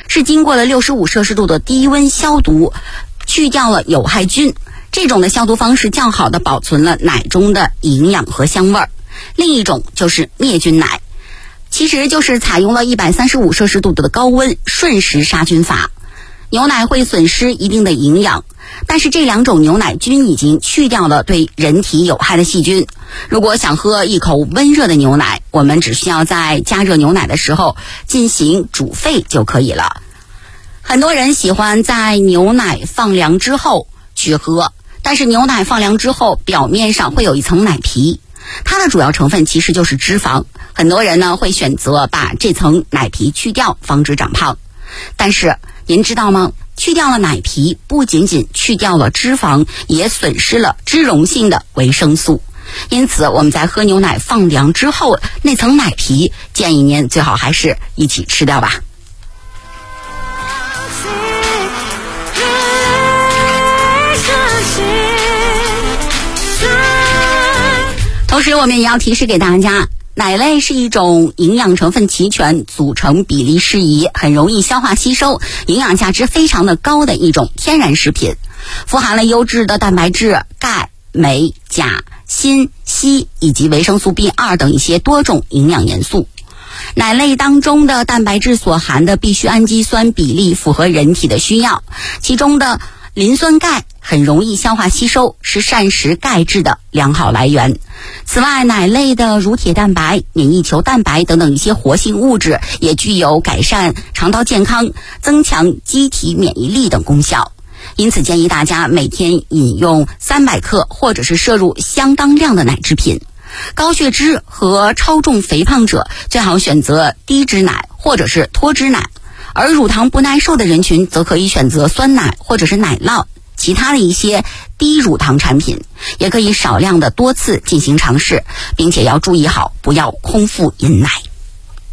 是经过了65摄氏度的低温消毒，去掉了有害菌。这种的消毒方式较好的保存了奶中的营养和香味儿。另一种就是灭菌奶，其实就是采用了135摄氏度的高温瞬时杀菌法。牛奶会损失一定的营养，但是这两种牛奶均已经去掉了对人体有害的细菌。如果想喝一口温热的牛奶，我们只需要在加热牛奶的时候进行煮沸就可以了。很多人喜欢在牛奶放凉之后去喝，但是牛奶放凉之后表面上会有一层奶皮，它的主要成分其实就是脂肪。很多人呢会选择把这层奶皮去掉，防止长胖。但是您知道吗？去掉了奶皮，不仅仅去掉了脂肪，也损失了脂溶性的维生素。因此我们在喝牛奶放凉之后，那层奶皮建议您最好还是一起吃掉吧。同时我们也要提示给大家，奶类是一种营养成分齐全、组成比例适宜、很容易消化吸收、营养价值非常的高的一种天然食品，富含了优质的蛋白质、钙、镁、钾、锌、硒以及维生素 B2 等一些多种营养元素。奶类当中的蛋白质所含的必需氨基酸比例符合人体的需要，其中的磷酸钙很容易消化吸收，是膳食钙质的良好来源。此外，奶类的乳铁蛋白、免疫球蛋白等等一些活性物质也具有改善肠道健康、增强机体免疫力等功效。因此建议大家每天饮用300克或者是摄入相当量的奶制品。高血脂和超重肥胖者最好选择低脂奶或者是脱脂奶，而乳糖不耐受的人群则可以选择酸奶或者是奶酪，其他的一些低乳糖产品也可以少量的多次进行尝试，并且要注意好不要空腹饮奶。